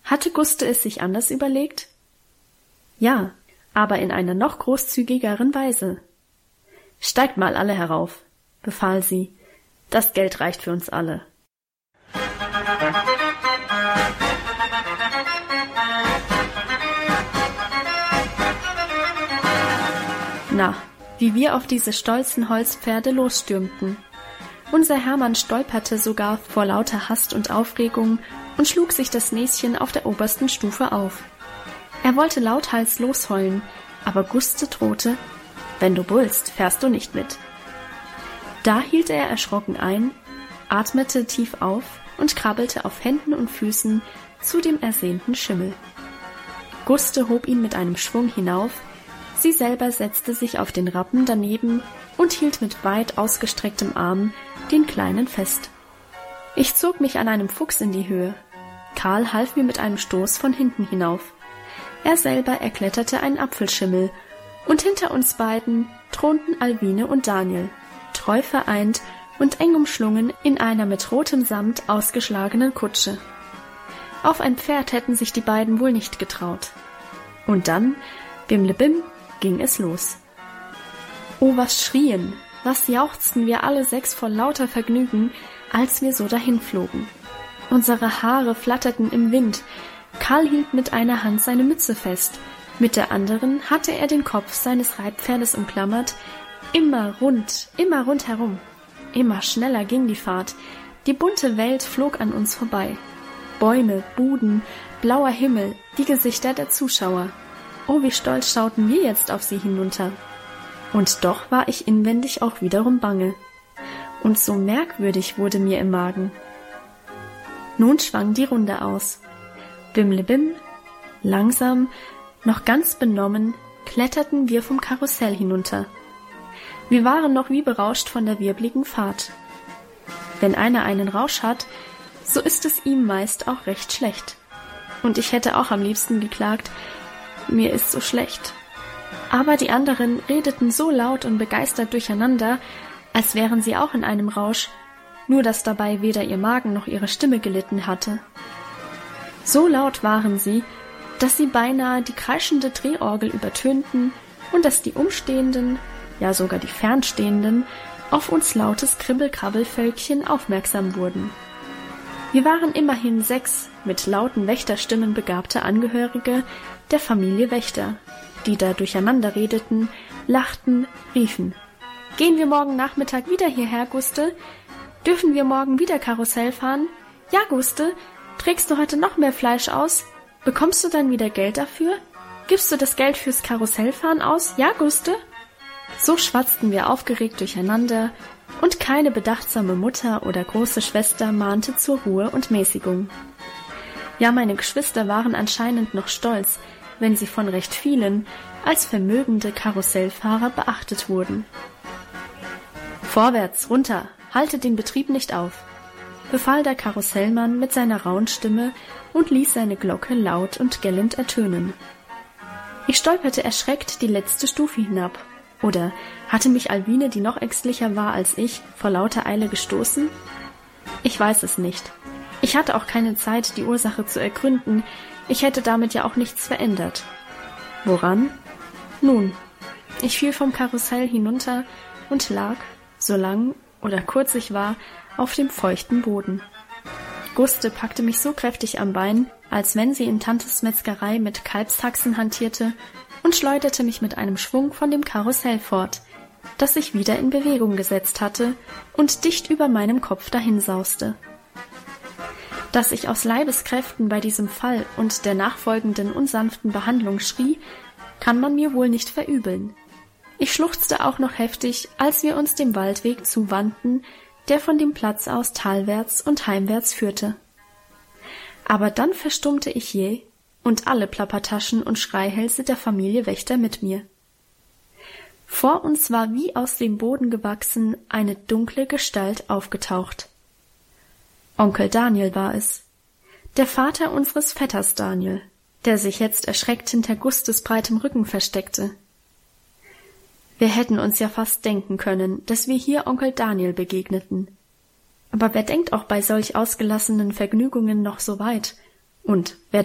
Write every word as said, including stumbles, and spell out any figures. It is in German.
Hatte Guste es sich anders überlegt? Ja, aber in einer noch großzügigeren Weise. »Steigt mal alle herauf«, befahl sie. »Das Geld reicht für uns alle.« Na, wie wir auf diese stolzen Holzpferde losstürmten. Unser Hermann stolperte sogar vor lauter Hast und Aufregung und schlug sich das Näschen auf der obersten Stufe auf. Er wollte lauthals losheulen, aber Guste drohte: »Wenn du brüllst, fährst du nicht mit.« Da hielt er erschrocken ein, atmete tief auf und krabbelte auf Händen und Füßen zu dem ersehnten Schimmel. Guste hob ihn mit einem Schwung hinauf, sie selber setzte sich auf den Rappen daneben und hielt mit weit ausgestrecktem Arm den Kleinen fest. Ich zog mich an einem Fuchs in die Höhe. Karl half mir mit einem Stoß von hinten hinauf. Er selber erkletterte einen Apfelschimmel, und hinter uns beiden thronten Alwine und Daniel, treu vereint und eng umschlungen in einer mit rotem Samt ausgeschlagenen Kutsche. Auf ein Pferd hätten sich die beiden wohl nicht getraut. Und dann, bimlebim, ging es los. Oh, was schrien, was jauchzten wir alle sechs vor lauter Vergnügen, als wir so dahinflogen. Unsere Haare flatterten im Wind, Karl hielt mit einer Hand seine Mütze fest, mit der anderen hatte er den Kopf seines Reitpferdes umklammert, immer rund, immer rundherum. Immer schneller ging die Fahrt, die bunte Welt flog an uns vorbei. Bäume, Buden, blauer Himmel, die Gesichter der Zuschauer. Oh, wie stolz schauten wir jetzt auf sie hinunter. Und doch war ich inwendig auch wiederum bange. Und so merkwürdig wurde mir im Magen. Nun schwang die Runde aus. Bimlebim, langsam, noch ganz benommen, kletterten wir vom Karussell hinunter. Wir waren noch wie berauscht von der wirbligen Fahrt. Wenn einer einen Rausch hat, so ist es ihm meist auch recht schlecht. Und ich hätte auch am liebsten geklagt: »Mir ist so schlecht.« Aber die anderen redeten so laut und begeistert durcheinander, als wären sie auch in einem Rausch, nur dass dabei weder ihr Magen noch ihre Stimme gelitten hatte. So laut waren sie, dass sie beinahe die kreischende Drehorgel übertönten und dass die Umstehenden, ja sogar die Fernstehenden, auf uns lautes Kribbel-Krabbel-Völkchen aufmerksam wurden. Wir waren immerhin sechs mit lauten Wächterstimmen begabte Angehörige der Familie Wächter, die da durcheinander redeten, lachten, riefen: »Gehen wir morgen Nachmittag wieder hierher, Guste? Dürfen wir morgen wieder Karussell fahren? Ja, Guste, trägst du heute noch mehr Fleisch aus? Bekommst du dann wieder Geld dafür? Gibst du das Geld fürs Karussellfahren aus? Ja, Guste?« So schwatzten wir aufgeregt durcheinander, und keine bedachtsame Mutter oder große Schwester mahnte zur Ruhe und Mäßigung. Ja, meine Geschwister waren anscheinend noch stolz, wenn sie von recht vielen als vermögende Karussellfahrer beachtet wurden. »Vorwärts, runter, haltet den Betrieb nicht auf«, befahl der Karussellmann mit seiner rauen Stimme und ließ seine Glocke laut und gellend ertönen. Ich stolperte erschreckt die letzte Stufe hinab. Oder hatte mich Alwine, die noch ängstlicher war als ich, vor lauter Eile gestoßen? Ich weiß es nicht. Ich hatte auch keine Zeit, die Ursache zu ergründen. Ich hätte damit ja auch nichts verändert. Woran? Nun, ich fiel vom Karussell hinunter und lag, so lang oder kurz ich war, auf dem feuchten Boden. Guste packte mich so kräftig am Bein, als wenn sie in Tantes Metzgerei mit Kalbshaxen hantierte, und schleuderte mich mit einem Schwung von dem Karussell fort, das sich wieder in Bewegung gesetzt hatte und dicht über meinem Kopf dahinsauste. Dass ich aus Leibeskräften bei diesem Fall und der nachfolgenden unsanften Behandlung schrie, kann man mir wohl nicht verübeln. Ich schluchzte auch noch heftig, als wir uns dem Waldweg zuwandten, der von dem Platz aus talwärts und heimwärts führte. Aber dann verstummte ich jäh, und alle Plappertaschen und Schreihälse der Familie Wächter mit mir. Vor uns war wie aus dem Boden gewachsen eine dunkle Gestalt aufgetaucht. Onkel Daniel war es, der Vater unseres Vetters Daniel, der sich jetzt erschreckt hinter Gustes breitem Rücken versteckte. Wir hätten uns ja fast denken können, dass wir hier Onkel Daniel begegneten. Aber wer denkt auch bei solch ausgelassenen Vergnügungen noch so weit? Und wer